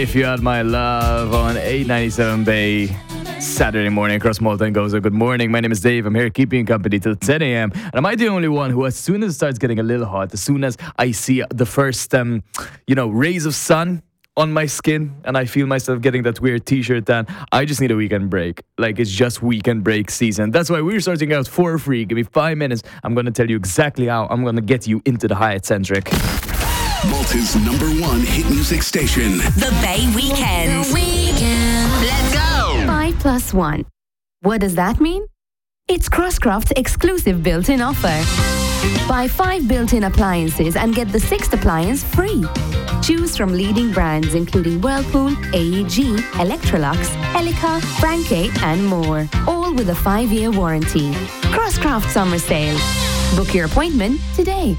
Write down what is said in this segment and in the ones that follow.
If You Had My Love on 897 Bay, Saturday morning across Malta and Gozo. Good morning. My name is Dave. I'm here keeping you company till 10 a.m. And am I the only one who, as soon as it starts getting a little hot, as soon as I see the first, rays of sun on my skin and I feel myself getting that weird t-shirt tan, I just need a weekend break. Like, it's just weekend break season. That's why we're starting out for free. Give me 5 minutes. I'm going to tell you exactly how I'm going to get you into the Hyatt-centric. Malta's #1 hit music station. The Bay Weekend. Let's go. 5+1. What does that mean? It's Crosscroft's exclusive built-in offer. Buy 5 built-in appliances and get the 6th appliance free. Choose from leading brands including Whirlpool, AEG, Electrolux, Elica, Franke and more. All with a 5-year warranty. Crosscroft Summer Sale. Book your appointment today.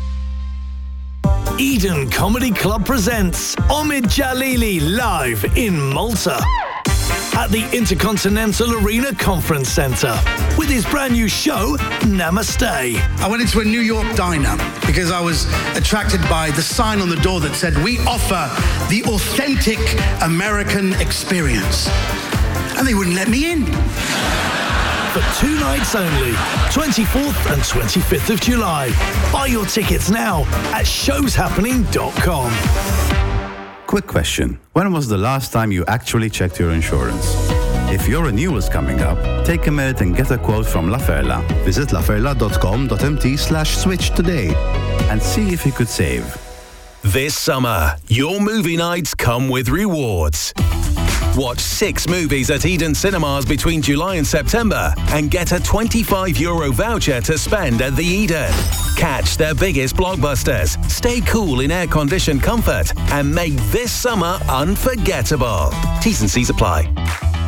Eden Comedy Club presents Omid Jalili live in Malta at the Intercontinental Arena Conference Centre with his brand new show, Namaste. I went into a New York diner because I was attracted by the sign on the door that said, "We offer the authentic American experience." And they wouldn't let me in. For 2 nights only, 24th and 25th of July. Buy your tickets now at showshappening.com. Quick question. When was the last time you actually checked your insurance? If your renewal is coming up, take a minute and get a quote from La Ferla. Visit laferla.com.mt/switch today and see if you could save. This summer, your movie nights come with rewards. Watch 6 movies at Eden Cinemas between July and September and get a €25 voucher to spend at the Eden. Catch their biggest blockbusters, stay cool in air-conditioned comfort, and make this summer unforgettable. T's and C's apply.